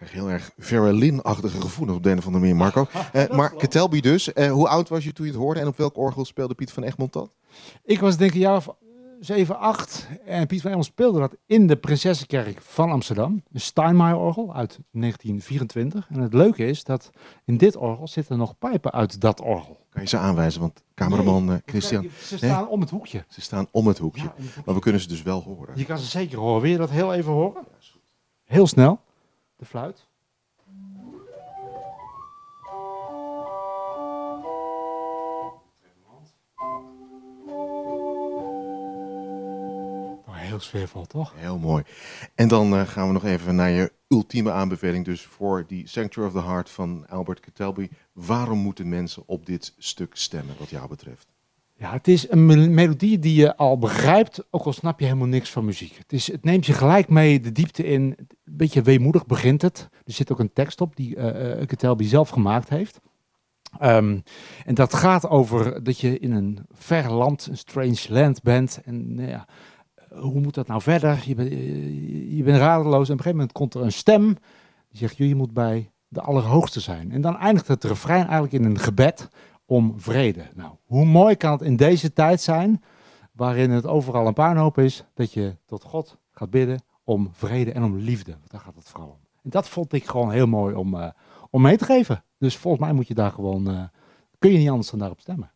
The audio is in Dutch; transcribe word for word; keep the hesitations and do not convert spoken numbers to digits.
Heel erg Verlin-achtige gevoelens op de een of andere manier, Marco. Uh, maar Ketelby dus. Uh, hoe oud was je toen je het hoorde en op welk orgel speelde Piet van Egmond dat? Ik was denk ik een jaar of zeven, acht. En Piet van Egmond speelde dat in de Prinsessenkerk van Amsterdam. Een Steinmeier-orgel uit negentien vierentwintig. En het leuke is dat in dit orgel zitten nog pijpen uit dat orgel. Kan je ze aanwijzen? Want cameraman nee, uh, Christian... Ze staan nee? om het hoekje. Ze staan om het hoekje. Ja, het hoekje. Maar we kunnen ze dus wel horen. Je kan ze zeker horen. Wil je dat heel even horen? Heel snel. De fluit. Heel sfeervol, toch? Heel mooi. En dan uh, gaan we nog even naar je ultieme aanbeveling. Dus voor die Sanctuary of the Heart van Albert Ketelby. Waarom moeten mensen op dit stuk stemmen, wat jou betreft? Ja, het is een me- melodie die je al begrijpt, ook al snap je helemaal niks van muziek. Het, is, het neemt je gelijk mee de diepte in. Een beetje weemoedig begint het. Er zit ook een tekst op die uh, uh, Ketelby zelf gemaakt heeft. Um, en dat gaat over dat je in een ver land, een strange land bent. En nou ja, hoe moet dat nou verder? Je, ben, je, je bent radeloos en op een gegeven moment komt er een stem die zegt, je moet bij de Allerhoogste zijn. En dan eindigt het refrein eigenlijk in een gebed om vrede. Nou, hoe mooi kan het in deze tijd zijn, waarin het overal een puinhoop is, dat je tot God gaat bidden om vrede en om liefde. Want daar gaat het vooral om. En dat vond ik gewoon heel mooi om, uh, om mee te geven. Dus volgens mij moet je daar gewoon, uh, kun je niet anders dan daarop stemmen.